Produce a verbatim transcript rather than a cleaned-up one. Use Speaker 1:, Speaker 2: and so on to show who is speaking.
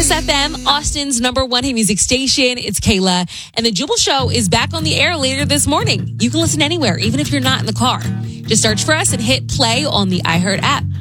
Speaker 1: Kiss F M, Austin's number one hit music station. It's Kayla, and the Jubal Show is back on the air later this morning. You can listen anywhere, even if you're not in the car. Just search for us and hit play on the iHeart app.